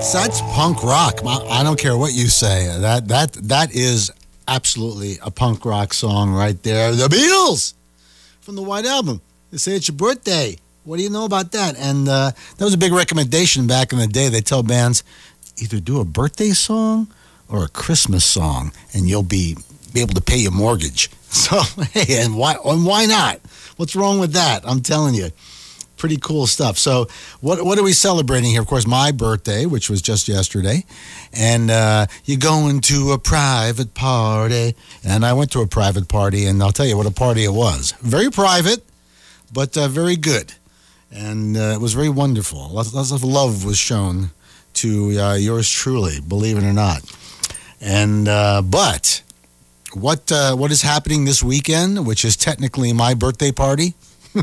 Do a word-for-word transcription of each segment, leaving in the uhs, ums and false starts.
That's that's punk rock. I don't care what you say. That that that is absolutely a punk rock song right there. The Beatles from the White Album. They say it's your birthday. What do you know about that? And uh, that was a big recommendation back in the day. They tell bands either do a birthday song or a Christmas song, and you'll be be able to pay your mortgage. So hey, and why and why not? What's wrong with that? I'm telling you. Pretty cool stuff. So what what are we celebrating here? Of course, my birthday, which was just yesterday. And uh, you're going to a private party. And I went to a private party, and I'll tell you what a party it was. Very private, but uh, very good. And uh, it was very wonderful. Lots, lots of love was shown to uh, yours truly, believe it or not. And uh, but what uh, what is happening this weekend, which is technically my birthday party?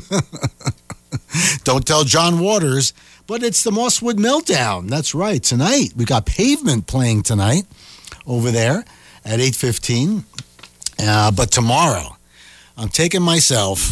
Don't tell John Waters, but it's the Mosswood Meltdown. That's right. Tonight, we got Pavement playing tonight over there at eight fifteen. Uh, but tomorrow, I'm taking myself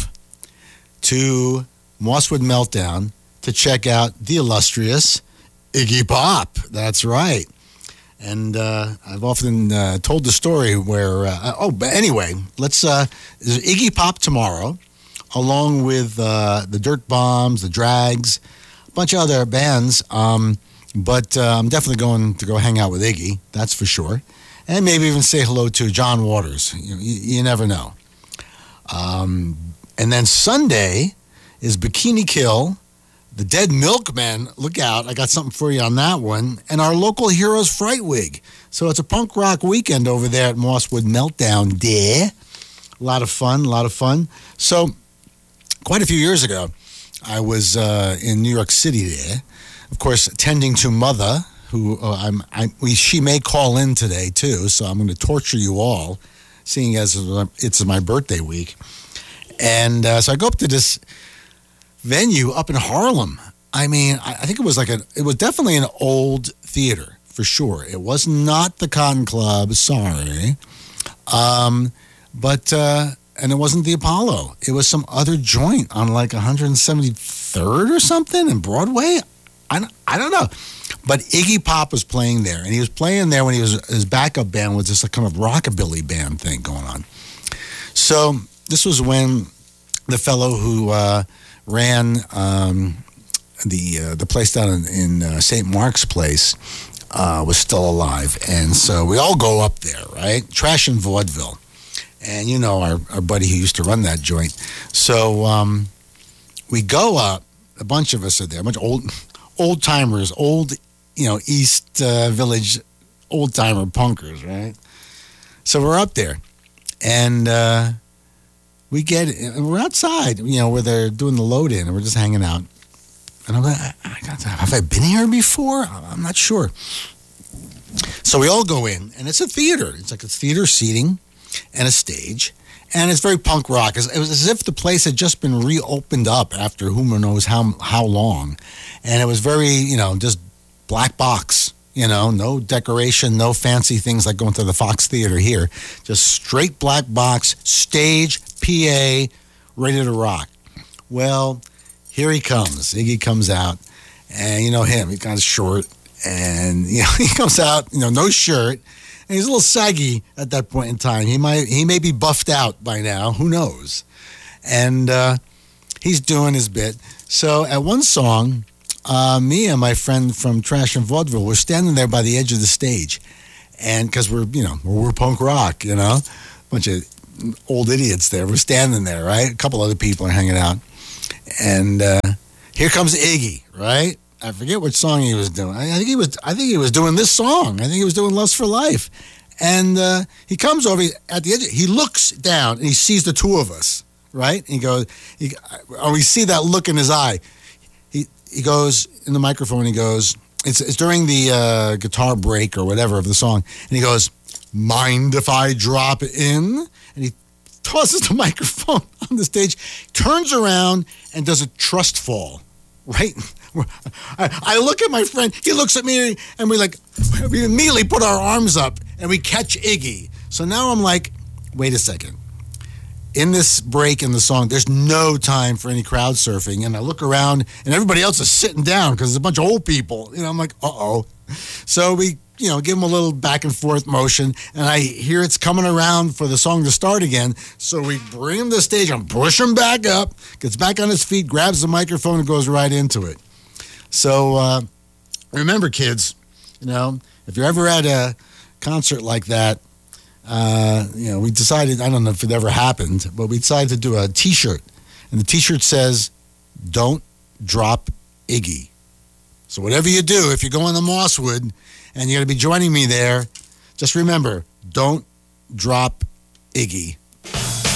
to Mosswood Meltdown to check out the illustrious Iggy Pop. That's right. And uh, I've often uh, told the story where, uh, oh, but anyway, let's, uh, there's Iggy Pop tomorrow, along with uh, the Dirt Bombs, the Drags, a bunch of other bands. Um, but uh, I'm definitely going to go hang out with Iggy, that's for sure. And maybe even say hello to John Waters. You, you, you never know. Um, and then Sunday is Bikini Kill, the Dead Milkmen. Look out, I got something for you on that one. And our local Heroes Fright Wig. So it's a punk rock weekend over there at Mosswood Meltdown Day. A lot of fun, a lot of fun. So quite a few years ago, I was uh, in New York City there, of course, tending to Mother, who uh, I'm, I, we, she may call in today, too, so I'm going to torture you all, seeing as it's my birthday week. And uh, so I go up to this venue up in Harlem. I mean, I, I think it was like a, it was definitely an old theater, for sure. It was not the Cotton Club, sorry. Um, but... Uh, And it wasn't the Apollo. It was some other joint on like one hundred seventy-third or something in Broadway. I don't, I don't know. But Iggy Pop was playing there. And he was playing there when he was his backup band was this kind of rockabilly band thing going on. So this was when the fellow who uh, ran um, the uh, the place down in, in uh, Saint Mark's Place uh, was still alive. And so we all go up there, right? Trash and Vaudeville. And you know our, our buddy who used to run that joint. So um, we go up. A bunch of us are there. A bunch of old, old timers, old, you know, East uh, Village old timer punkers, right? So we're up there, and uh, we get. And we're outside, you know, where they're doing the load in, and we're just hanging out. And I'm like, I, I got to, have I been here before? I'm not sure. So we all go in, and it's a theater. It's like a theater seating. And a stage, and it's very punk rock. It was as if the place had just been reopened up after who knows how how long, and it was very, you know, just black box, you know, no decoration, no fancy things like going to the Fox Theater here, just straight black box, stage, P A, ready to rock. Well, here he comes. Iggy comes out, and you know him, he's kind of short, and you know he comes out, you know, no shirt. And he's a little saggy at that point in time. He might, he may be buffed out by now. Who knows? And uh, he's doing his bit. So at one song, uh, me and my friend from Trash and Vaudeville were standing there by the edge of the stage, and because we're, you know, we're, we're punk rock, you know, a bunch of old idiots there. We're standing there, right? A couple other people are hanging out, and uh, here comes Iggy, right? I forget which song he was doing. I think he was. I think he was doing this song. I think he was doing "Lust for Life," and uh, he comes over at the edge. He looks down and he sees the two of us, right? And he goes, he, or we see that look in his eye. He he goes in the microphone. He goes, it's it's during the uh, guitar break or whatever of the song, and he goes, "Mind if I drop in?" And he tosses the microphone on the stage, turns around, and does a trust fall, right? I, I look at my friend, he looks at me, and we like, we immediately put our arms up, and we catch Iggy. So now I'm like, wait a second. in this break in the song, there's no time for any crowd surfing. And I look around, and everybody else is sitting down because there's a bunch of old people. You know, I'm like, uh-oh. So we, you know, give them a little back and forth motion, and I hear it's coming around for the song to start again. So we bring him to the stage and push him back up, gets back on his feet, grabs the microphone, and goes right into it. So uh, remember, kids, you know, if you're ever at a concert like that, Uh, you know, we decided, I don't know if it ever happened, but we decided to do a T-shirt. And the T-shirt says, "Don't drop Iggy." So whatever you do, if you're going to Mosswood and you're going to be joining me there, just remember, don't drop Iggy.